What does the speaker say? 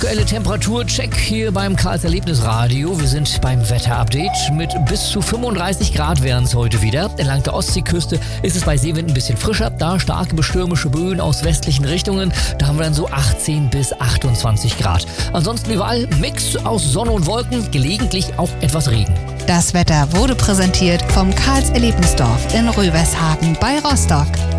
Aktuelle Temperaturcheck hier beim Karls Erlebnisradio. Wir sind beim Wetterupdate. Mit bis zu 35 Grad wären es heute wieder. Entlang der Ostseeküste ist es bei Seewind ein bisschen frischer. Da starke bis stürmische Böen aus westlichen Richtungen. Da haben wir dann so 18 bis 28 Grad. Ansonsten überall Mix aus Sonne und Wolken, gelegentlich auch etwas Regen. Das Wetter wurde präsentiert vom Karls Erlebnisdorf in Rövershagen bei Rostock.